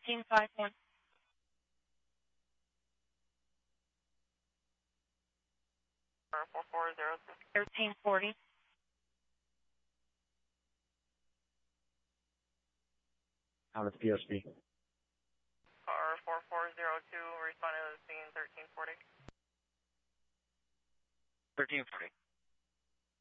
1351. Car 4402. 1340. Out of PSP. Car 4402, responding to the scene 1340. 1340.